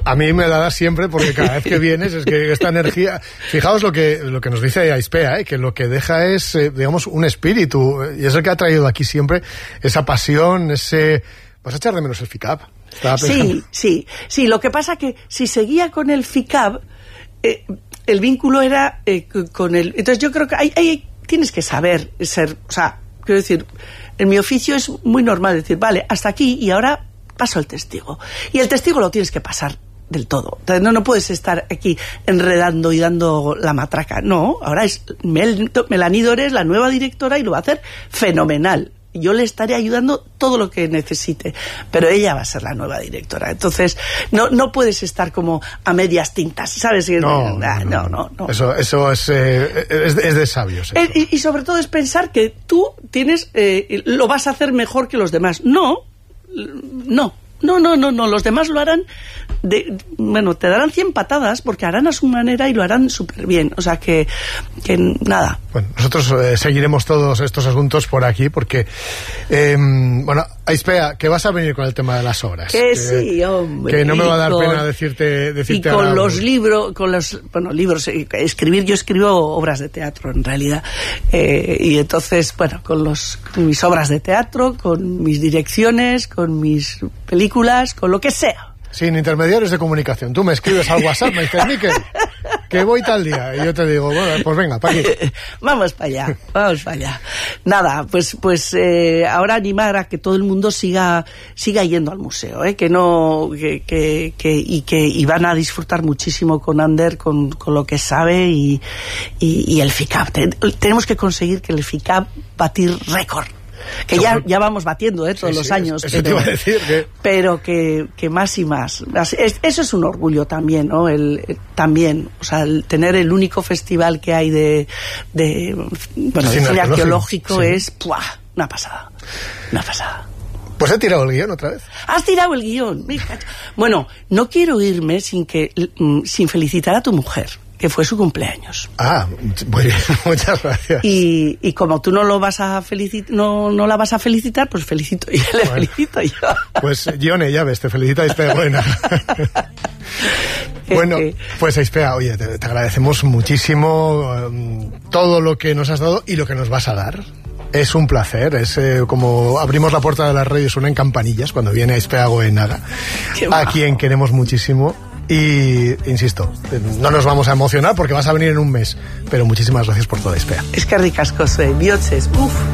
A mí me la da siempre porque cada vez que vienes es que esta energía... Fijaos lo que nos dice Aispea, que lo que deja es, digamos, un espíritu, y es el que ha traído aquí siempre esa pasión, ese... ¿Vas a echar de menos el FICAP? Sí. Lo que pasa que si seguía con el FICAP, el vínculo era con el... Entonces yo creo que ahí tienes que saber ser... O sea, quiero decir, en mi oficio es muy normal decir, vale, hasta aquí y ahora paso el testigo. Y el testigo lo tienes que pasar del todo. Entonces, no puedes estar aquí enredando y dando la matraca. No, ahora es Melanie Dores, la nueva directora, y lo va a hacer fenomenal. Yo le estaré ayudando todo lo que necesite, pero ella va a ser la nueva directora. Entonces, no puedes estar como a medias tintas, ¿sabes? No. Eso es de sabios. Y sobre todo es pensar que tú lo vas a hacer mejor que los demás. No, los demás lo harán te darán 100 patadas porque harán a su manera y lo harán súper bien, o sea que nada. Bueno, nosotros seguiremos todos estos asuntos por aquí porque Aispea, que vas a venir con el tema de las obras. Sí, hombre. Que no me va a dar pena decirte y con los libros, escribir, yo escribo obras de teatro en realidad, y entonces, con mis obras de teatro, con mis direcciones, con mis películas, con lo que sea. Sin intermediarios de comunicación. Tú me escribes al WhatsApp, me dices, Miquel, que voy tal día. Y yo te digo, bueno, pues venga, para aquí. Vamos para allá. Nada, pues ahora animar a que todo el mundo siga yendo al museo, y van a disfrutar muchísimo con Ander, con lo que sabe y el FICAP. Tenemos que conseguir que el FICAP batir récord. Que ya vamos batiendo todos los años, eso te iba a decir pero que más y más. Eso es un orgullo también, ¿no? También, o sea, el tener el único festival que hay de cine arqueológico es una pasada. Pues he tirado el guión otra vez. ¿Has tirado el guión? Bueno, no quiero irme sin felicitar a tu mujer, que fue su cumpleaños. Muy bien, muchas gracias. Y como tú no lo vas a felicitar, no la vas a felicitar, pues felicito yo, felicito yo. Pues Gione, ya ves, te felicita Aispea Goena. Bueno, pues Aispea, oye, te agradecemos muchísimo todo lo que nos has dado y lo que nos vas a dar. Es un placer, es como abrimos la puerta de la radio y suenan campanillas cuando viene Aispea Goenaga, a quien queremos muchísimo. Y, insisto, no nos vamos a emocionar porque vas a venir en un mes, pero muchísimas gracias por todo, Aispea. Es que ricasco soy, biotses,